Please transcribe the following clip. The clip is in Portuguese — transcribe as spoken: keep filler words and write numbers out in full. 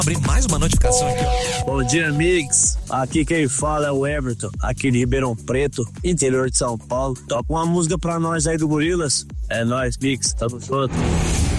Abrir mais uma notificação aqui, ó. Bom dia, amigos. Aqui quem fala é o Everton, aqui de Ribeirão Preto, interior de São Paulo. Toca uma música pra nós aí do Gorilas. É nóis, Mix. Tamo junto.